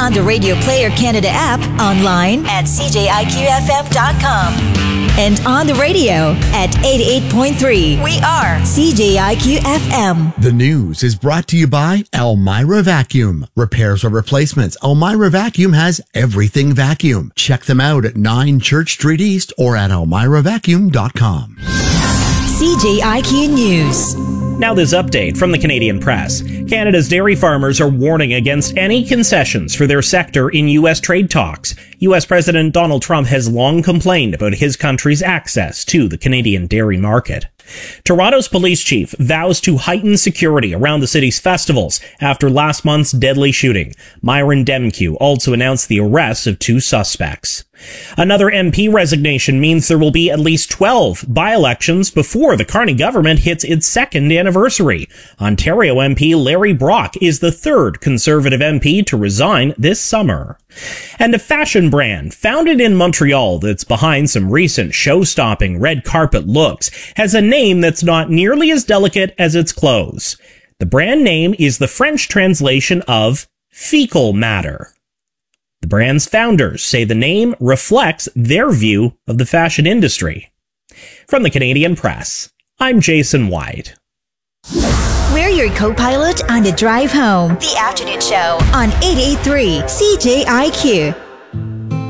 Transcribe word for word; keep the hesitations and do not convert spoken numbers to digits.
on the Radio Player Canada app, online at c j i q f m dot com, and on the radio at eighty-eight point three. We are C J I Q F M. The news is brought to you by Elmira Vacuum. Repairs or replacements, Elmira Vacuum has everything vacuum. Check them out at nine Church Street East or at elmira vacuum dot com. C J I Q News. Now this update from the Canadian Press. Canada's dairy farmers are warning against any concessions for their sector in U S trade talks. U S President Donald Trump has long complained about his country's access to the Canadian dairy market. Toronto's police chief vows to heighten security around the city's festivals after last month's deadly shooting. Myron Demkiw also announced the arrest of two suspects. Another M P resignation means there will be at least twelve by-elections before the Carney government hits its second anniversary. Ontario M P Larry Brock is the third Conservative M P to resign this summer. And a fashion brand founded in Montreal that's behind some recent show-stopping red carpet looks has a name that's not nearly as delicate as its clothes. The brand name is the French translation of fecal matter. The brand's founders say the name reflects their view of the fashion industry. From the Canadian Press, I'm Jason White. We're your co-pilot on the drive home. The Afternoon Show on eight eighty-three C J I Q.